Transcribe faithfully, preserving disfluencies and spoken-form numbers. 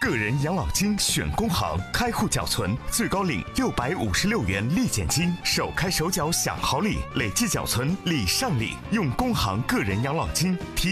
个人养老金选工行，开户缴存最高领六百五十六元立减金，手开手缴享好礼，累计缴存礼上礼。用工行个人养老金提